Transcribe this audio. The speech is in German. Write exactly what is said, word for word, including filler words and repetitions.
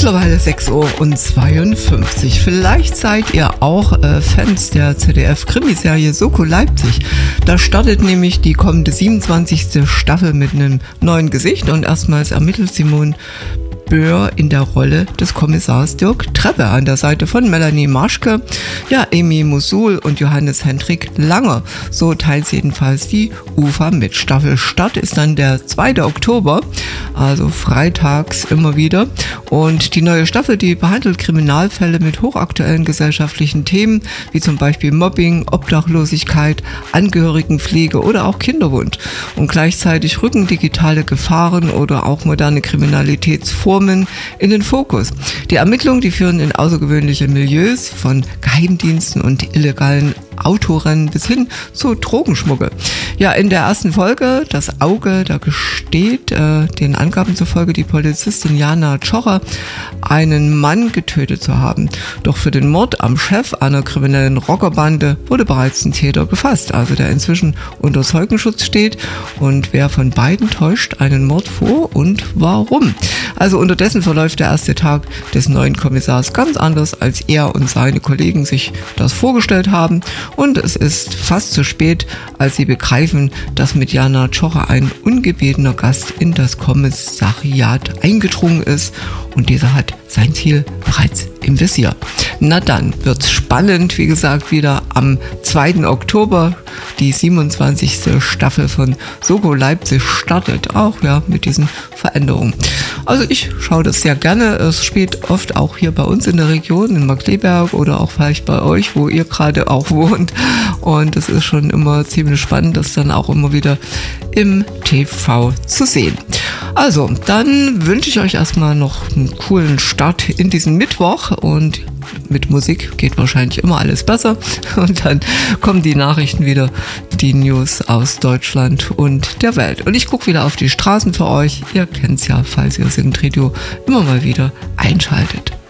Mittlerweile sechs Uhr zweiundfünfzig. Vielleicht seid ihr auch äh, Fans der Z D F-Krimiserie Soko Leipzig. Da startet nämlich die kommende siebenundzwanzigste Staffel mit einem neuen Gesicht und erstmals ermittelt Simone Böhr in der Rolle des Kommissars Dirk Treppe an der Seite von Melanie Marschke, ja, Amy Mosul und Johannes Hendrik Langer. So teilt jedenfalls die U F A mit. Staffelstart ist dann der zweite Oktober, also freitags immer wieder. Und die neue Staffel, die behandelt Kriminalfälle mit hochaktuellen gesellschaftlichen Themen, wie zum Beispiel Mobbing, Obdachlosigkeit, Angehörigenpflege oder auch Kinderwunsch. Und gleichzeitig rücken digitale Gefahren oder auch moderne Kriminalitätsformen in den Fokus. Die Ermittlungen, die führen in außergewöhnliche Milieus von Geheimdiensten und illegalen Autorennen bis hin zu Drogenschmuggel. Ja, in der ersten Folge, das Auge, da gesteht äh, den Angaben zufolge die Polizistin Jana Tschocher, einen Mann getötet zu haben. Doch für den Mord am Chef einer kriminellen Rockerbande wurde bereits ein Täter gefasst, also der inzwischen unter Zeugenschutz steht. Und wer von beiden täuscht einen Mord vor und warum? Also unterdessen verläuft der erste Tag des neuen Kommissars ganz anders, als er und seine Kollegen sich das vorgestellt haben. Und es ist fast zu spät, als sie begreifen, dass mit Jana Tschocher ein ungebetener Gast in das Kommissariat eingedrungen ist und dieser hat sein Ziel bereits im Visier. Na dann wird's spannend, wie gesagt, wieder am zweiten Oktober. Die siebenundzwanzigste Staffel von Soko Leipzig startet auch ja mit diesen Veränderungen. Also ich schaue das sehr gerne. Es spielt oft auch hier bei uns in der Region, in Markkleeberg oder auch vielleicht bei euch, wo ihr gerade auch wohnt. Und es ist schon immer ziemlich spannend, das dann auch immer wieder im T V zu sehen. Also, dann wünsche ich euch erstmal noch einen coolen Start in diesen Mittwoch und mit Musik geht wahrscheinlich immer alles besser und dann kommen die Nachrichten wieder, die News aus Deutschland und der Welt. Und ich gucke wieder auf die Straßen für euch. Ihr kennt es ja, falls ihr Sintradio immer mal wieder einschaltet.